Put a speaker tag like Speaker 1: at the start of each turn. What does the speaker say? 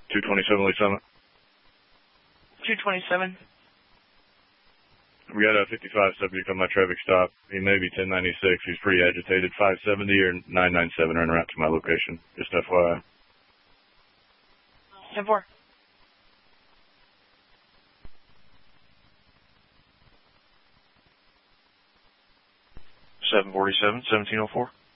Speaker 1: 227 Lee Summit.
Speaker 2: 227.
Speaker 1: We got a 55 subject on my traffic stop. He may be 1096. He's pretty agitated. 570 or 997 are en route to my location. Just FYI.
Speaker 2: 10-4.
Speaker 3: $747, 1704.